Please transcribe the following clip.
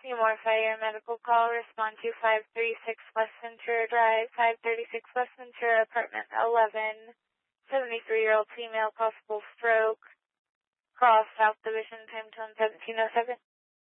Seymour Fire Medical Call. Respond to 536 West Ventura Drive, 536 West Ventura, apartment 11. 73-year-old female, possible stroke. Cross South Division, time zone 1707.